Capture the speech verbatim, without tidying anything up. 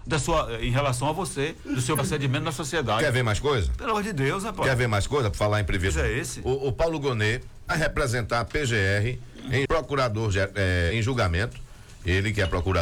da sua, em relação a você, do seu procedimento na sociedade. Quer ver mais coisa? Pelo amor de Deus, rapaz. Quer ver mais coisa, por falar em previdência? É esse? O, o Paulo Gonet vai representar a P G R em procurador, é, em julgamento, ele que é procurador